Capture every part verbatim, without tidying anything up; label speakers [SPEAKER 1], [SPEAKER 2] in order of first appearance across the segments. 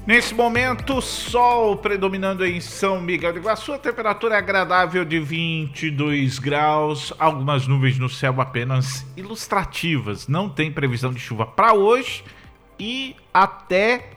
[SPEAKER 1] Nesse momento, sol predominando em São Miguel do Iguaçu, a temperatura é agradável de vinte e dois graus, algumas nuvens no céu apenas ilustrativas, não tem previsão de chuva para hoje e até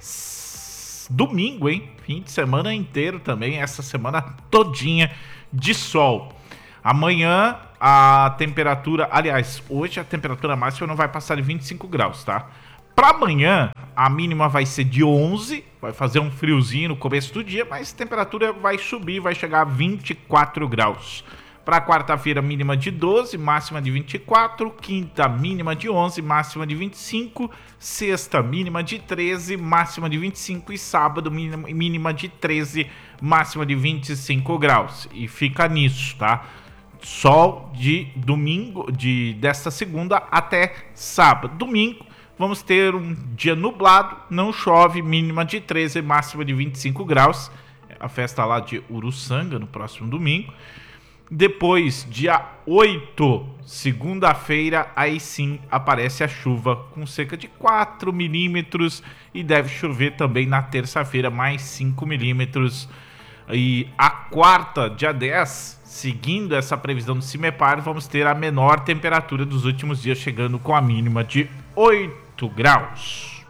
[SPEAKER 1] domingo, hein? Fim de semana inteiro também, essa semana todinha de sol. Amanhã a temperatura, aliás, hoje a temperatura máxima não vai passar de vinte e cinco graus, tá? Para amanhã, a mínima vai ser de onze, vai fazer um friozinho no começo do dia, mas a temperatura vai subir, vai chegar a vinte e quatro graus. Para quarta-feira, mínima de doze, máxima de vinte e quatro, quinta, mínima de onze, máxima de vinte e cinco, sexta, mínima de treze, máxima de vinte e cinco e sábado, mínima, mínima de treze, máxima de vinte e cinco graus. E fica nisso, tá? Sol de domingo, de desta segunda até sábado. Domingo, vamos ter um dia nublado, não chove, mínima de treze, máxima de vinte e cinco graus. A festa lá de Uruçanga, no próximo domingo. Depois, dia oito, segunda-feira, aí sim aparece a chuva com cerca de quatro milímetros. E deve chover também na terça-feira, mais cinco milímetros. E a quarta, dia dez, seguindo essa previsão do CIMEPAR, vamos ter a menor temperatura dos últimos dias, chegando com a mínima de oito graus.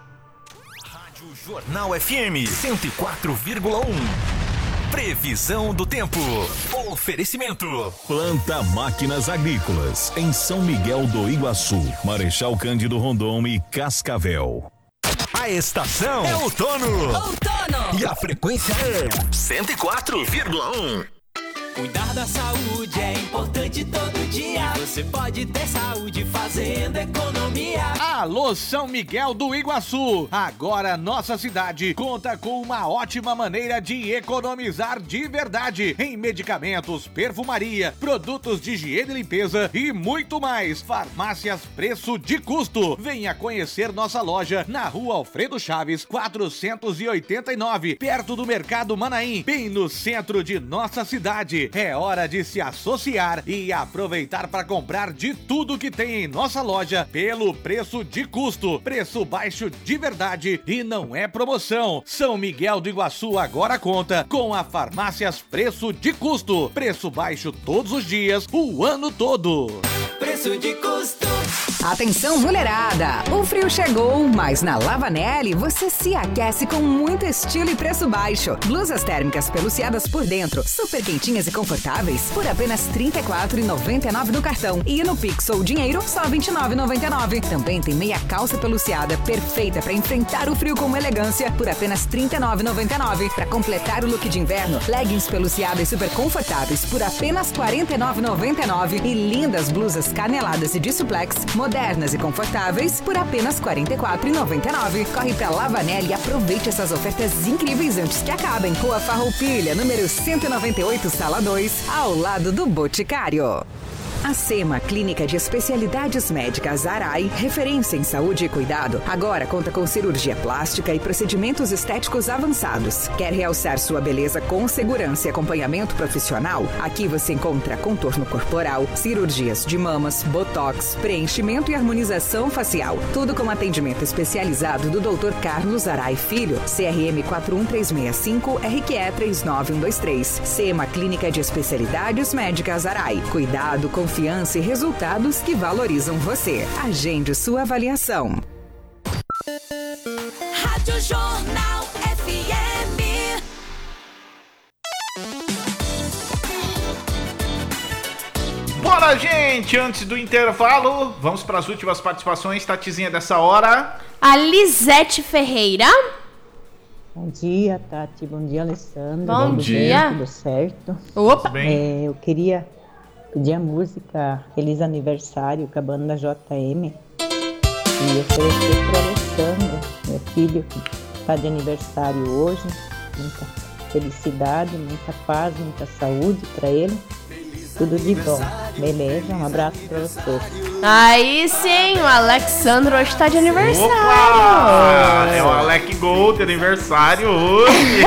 [SPEAKER 2] Rádio Jornal F M cento e quatro vírgula um. Previsão do tempo. Oferecimento.
[SPEAKER 3] Planta Máquinas Agrícolas em São Miguel do Iguaçu, Marechal Cândido Rondon e Cascavel.
[SPEAKER 2] A estação é outono.
[SPEAKER 4] Outono.
[SPEAKER 2] E a frequência é cento e quatro vírgula um.
[SPEAKER 4] Cuidar da saúde é importante todo dia. Você pode ter saúde fazendo economia.
[SPEAKER 5] Alô, São Miguel do Iguaçu! Agora nossa cidade conta com uma ótima maneira de economizar de verdade em medicamentos, perfumaria, produtos de higiene e limpeza e muito mais. Farmácias Preço de Custo. Venha conhecer nossa loja na Rua Alfredo Chaves, quatrocentos e oitenta e nove, perto do Mercado Manaim, bem no centro de nossa cidade. É hora de se associar e aproveitar para comprar de tudo que tem em nossa loja pelo preço de custo. Preço baixo de verdade e não é promoção. São Miguel do Iguaçu agora conta com a Farmácias Preço de Custo. Preço baixo todos os dias, o ano todo.
[SPEAKER 4] Preço de custo.
[SPEAKER 6] Atenção, mulherada! O frio chegou, mas na Lavanelli você se aquece com muito estilo e preço baixo. Blusas térmicas peluciadas por dentro, super quentinhas e confortáveis, por apenas trinta e quatro reais e noventa e nove centavos no cartão. E no Pix ou dinheiro, só vinte e nove reais e noventa e nove centavos. Também tem meia calça peluciada, perfeita para enfrentar o frio com elegância, por apenas trinta e nove reais e noventa e nove centavos. Para completar o look de inverno, leggings peluciadas super confortáveis, por apenas quarenta e nove reais e noventa e nove centavos. E lindas blusas caneladas e de suplex, modernas e confortáveis, por apenas quarenta e quatro reais e noventa e nove centavos. Corre pra Lavanelli e aproveite essas ofertas incríveis antes que acabem. Rua Farroupilha, número cento e noventa e oito, sala dois, ao lado do Boticário. A SEMA, Clínica de Especialidades Médicas Arai, referência em saúde e cuidado, agora conta com cirurgia plástica e procedimentos estéticos avançados. Quer realçar sua beleza com segurança e acompanhamento profissional? Aqui você encontra contorno corporal, cirurgias de mamas, botox, preenchimento e harmonização facial. Tudo com atendimento especializado do doutor Carlos Arai Filho, C R M quatro um três seis cinco, R Q E três nove um dois três. SEMA, Clínica de Especialidades Médicas Arai. Cuidado com confiança e resultados que valorizam você. Agende sua avaliação.
[SPEAKER 4] Rádio Jornal F M.
[SPEAKER 1] Bora, gente! Antes do intervalo, vamos para as últimas participações. Tatizinha dessa hora.
[SPEAKER 7] A Lisete Ferreira.
[SPEAKER 8] Bom dia, Tati. Bom dia, Alessandro.
[SPEAKER 7] Bom
[SPEAKER 8] tudo
[SPEAKER 7] dia.
[SPEAKER 8] Bem, tudo certo?
[SPEAKER 7] Opa!
[SPEAKER 8] É, eu queria pedir a música Feliz Aniversário com a banda J M e oferecer para o Alessandro, meu filho, que está de aniversário hoje. Muita felicidade, muita paz, muita saúde para ele. Tudo de bom. Beleza? Um abraço para vocês.
[SPEAKER 7] Aí sim, o Alexandro hoje está de aniversário.
[SPEAKER 1] Opa! É o Alec Gold, aniversário hoje.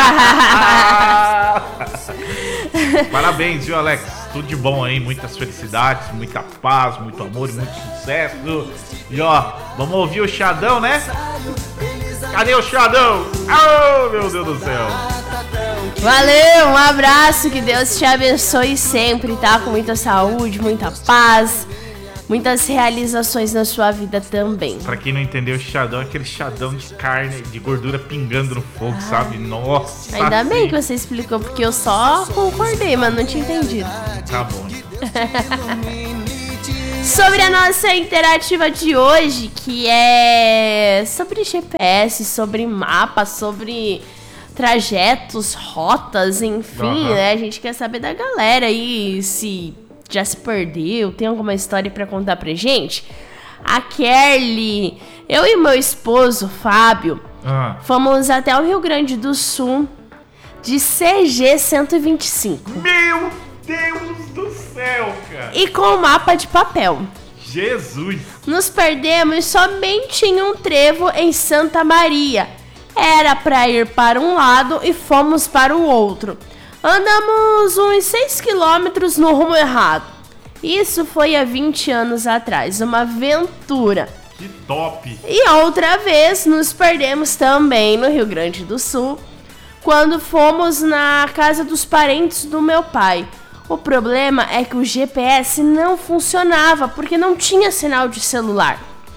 [SPEAKER 1] Parabéns, viu, Alex? Tudo de bom aí, muitas felicidades, muita paz, muito amor e muito sucesso. E ó, vamos ouvir o Xadão, né? Cadê o Xadão? Oh, meu Deus do céu.
[SPEAKER 7] Valeu, um abraço, que Deus te abençoe sempre, tá? Com muita saúde, muita paz, muitas realizações na sua vida também.
[SPEAKER 1] Pra quem não entendeu, o Xadão é aquele Xadão de carne, de gordura pingando no fogo, ah, sabe? Nossa.
[SPEAKER 7] Ainda bem que você explicou, porque eu só concordei, mas não tinha entendido.
[SPEAKER 1] Tá bom.
[SPEAKER 7] Sobre a nossa interativa de hoje, que é sobre G P S, sobre mapa, sobre trajetos, rotas, enfim, uhum. né? A gente quer saber da galera aí, se já se perdeu, tem alguma história pra contar pra gente? A Kerly, eu e meu esposo, Fábio, uhum. fomos até o Rio Grande do Sul de C G cento e vinte e cinco.
[SPEAKER 1] Meu Deus do céu, cara!
[SPEAKER 7] E com mapa de papel.
[SPEAKER 1] Jesus!
[SPEAKER 7] Nos perdemos somente em um trevo em Santa Maria. Era pra ir para um lado e fomos para o outro. Andamos uns seis quilômetros no rumo errado. Isso foi há vinte anos atrás, uma aventura.
[SPEAKER 1] Que top!
[SPEAKER 7] E outra vez nos perdemos também no Rio Grande do Sul, quando fomos na casa dos parentes do meu pai. O problema é que o G P S não funcionava porque não tinha sinal de celular.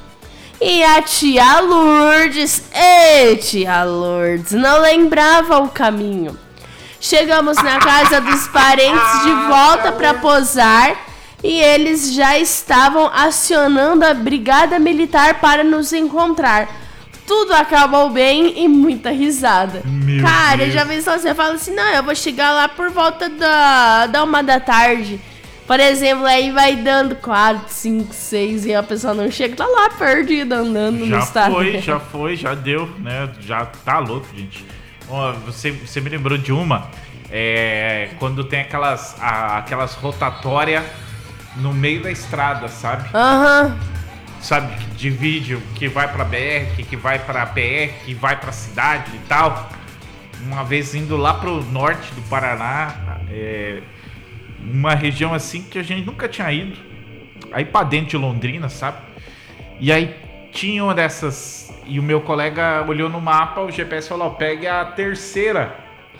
[SPEAKER 7] E a tia Lourdes, ei tia Lourdes, não lembrava o caminho. Chegamos na casa dos parentes de volta para posar e eles já estavam acionando a brigada militar para nos encontrar. Tudo acabou bem e muita risada.
[SPEAKER 1] Meu
[SPEAKER 7] Cara,
[SPEAKER 1] Deus.
[SPEAKER 7] já pensou, você fala assim, não, eu vou chegar lá por volta da, da uma da tarde. Por exemplo, aí vai dando quatro, cinco, seis e a pessoa não chega, tá lá perdida andando
[SPEAKER 1] já
[SPEAKER 7] no estado.
[SPEAKER 1] Já foi, já foi, já deu, né? Já tá louco, gente. Ó, você, você me lembrou de uma, é, quando tem aquelas, a, aquelas rotatórias no meio da estrada, sabe?
[SPEAKER 7] Aham. Uhum.
[SPEAKER 1] Sabe, que divide o que vai pra B R, que vai pra P R, que vai pra cidade e tal. Uma vez indo lá pro norte do Paraná, é, uma região assim que a gente nunca tinha ido. Aí pra dentro de Londrina, sabe? E aí tinha uma dessas, e o meu colega olhou no mapa, o G P S falou, ó, pegue a terceira.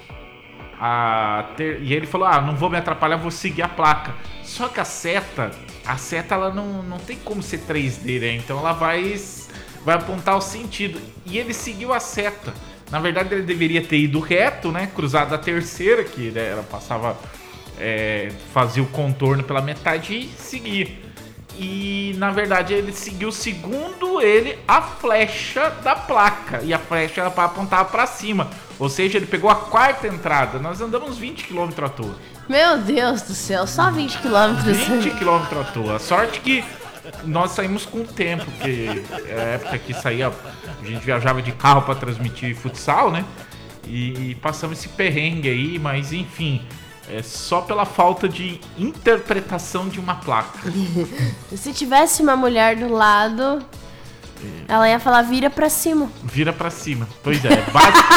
[SPEAKER 1] A ter... E ele falou, ah, não vou me atrapalhar, vou seguir a placa. Só que a seta, a seta ela não, não tem como ser três D, né? Então ela vai, vai apontar o sentido. E ele seguiu a seta. Na verdade ele deveria ter ido reto, né? Cruzado a terceira, que né, ela passava, é, fazia o contorno pela metade e seguir. E na verdade ele seguiu, segundo ele, a flecha da placa. E a flecha era para apontar para cima. Ou seja, ele pegou a quarta entrada. Nós andamos vinte quilômetros à toa.
[SPEAKER 7] Meu Deus do céu, só vinte quilômetros.
[SPEAKER 1] vinte quilômetros à toa. A sorte que nós saímos com tempo, porque é a época que saía, a gente viajava de carro para transmitir futsal, né? E passamos esse perrengue aí, mas enfim, é só pela falta de interpretação de uma placa.
[SPEAKER 7] Se tivesse uma mulher do lado, ela ia falar vira pra cima.
[SPEAKER 1] Vira pra cima. Pois é, básico.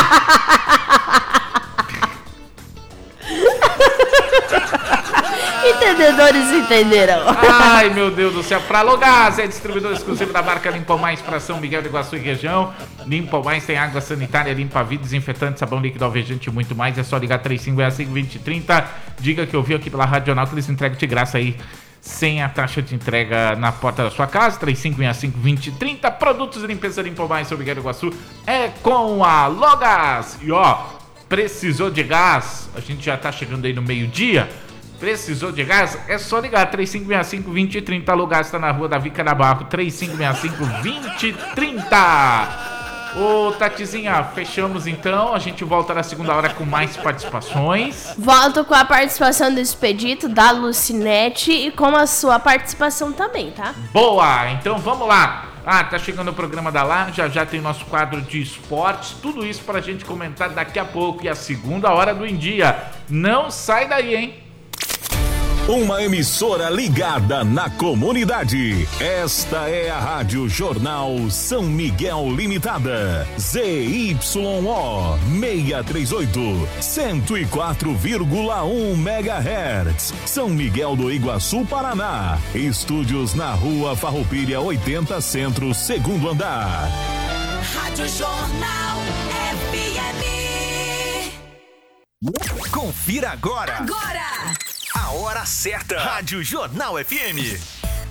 [SPEAKER 7] Entendedores entenderão.
[SPEAKER 1] Ai, meu Deus do céu. Pra Logás, é distribuidor exclusivo da marca Limpa Mais para São Miguel do Iguaçu e região. Limpa Mais tem água sanitária, limpa vida, desinfetante, sabão líquido, alvejante e muito mais. É só ligar três cinco seis cinco, dois zero três zero. Diga que eu vi aqui pela Radional que eles entregam de graça aí, sem a taxa de entrega na porta da sua casa. Três cinco seis cinco, dois zero três zero. Produtos de limpeza Limpa Mais São Miguel do Iguaçu é com a Logás. E ó, precisou de gás? A gente já tá chegando aí no meio-dia. Precisou de gás? É só ligar três cinco seis cinco, dois zero três zero. Logás está na rua da Vica da Barro, três cinco seis cinco, dois zero três zero. Ô Tatizinha, fechamos então. A gente volta na segunda hora com mais participações.
[SPEAKER 7] Volto com a participação do Expedito, da Lucinete e com a sua participação também, tá?
[SPEAKER 1] Boa, então vamos lá. Ah, tá chegando o programa da Lá, já já tem nosso quadro de esportes, tudo isso pra gente comentar daqui a pouco. E a segunda hora do Em Dia. Não sai daí, hein?
[SPEAKER 3] Uma emissora ligada na comunidade. Esta é a Rádio Jornal São Miguel Limitada. Z Y O seiscentos e trinta e oito, cento e quatro vírgula um megahertz. São Miguel do Iguaçu, Paraná. Estúdios na Rua Farroupilha oitenta Centro, segundo andar.
[SPEAKER 4] Rádio Jornal F M.
[SPEAKER 2] Confira agora.
[SPEAKER 4] Agora.
[SPEAKER 2] A hora certa. Rádio Jornal F M.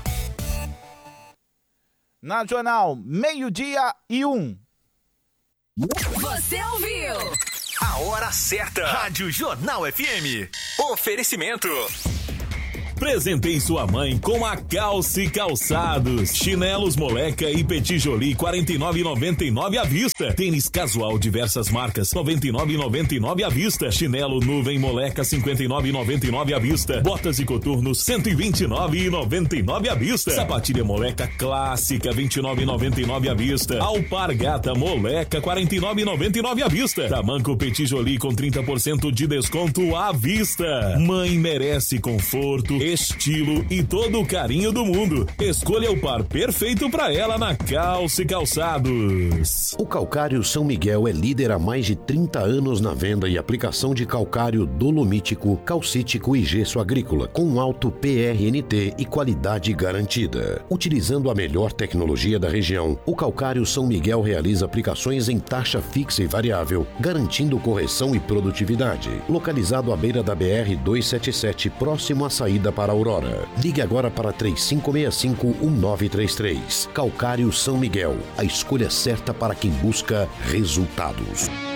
[SPEAKER 1] Na Jornal, meio-dia e um.
[SPEAKER 4] Você ouviu?
[SPEAKER 2] A hora certa. Rádio Jornal F M. Oferecimento.
[SPEAKER 3] Presentei sua mãe com a Calce Calçados. Chinelos Moleca e Petit Jolie quarenta e nove reais e noventa e nove centavos à vista. Tênis casual diversas marcas noventa e nove reais e noventa e nove centavos à vista. Chinelo Nuvem Moleca cinquenta e nove reais e noventa e nove centavos à vista. Botas e coturnos cento e vinte e nove reais e noventa e nove centavos à vista. Sapatilha Moleca clássica vinte e nove reais e noventa e nove centavos à vista. Alpargata Moleca quarenta e nove reais e noventa e nove centavos à vista. Tamanco Petit Jolie com trinta por cento de desconto à vista. Mãe merece conforto, estilo e todo o carinho do mundo. Escolha o par perfeito para ela na Calce Calçados.
[SPEAKER 9] O Calcário São Miguel é líder há mais de trinta anos na venda e aplicação de calcário dolomítico, calcítico e gesso agrícola, com alto P R N T e qualidade garantida. Utilizando a melhor tecnologia da região, o Calcário São Miguel realiza aplicações em taxa fixa e variável, garantindo correção e produtividade. Localizado à beira da B R duzentos e setenta e sete, próximo à saída para Aurora. Ligue agora para três cinco seis cinco, um nove três três. Calcário São Miguel, a escolha certa para quem busca resultados.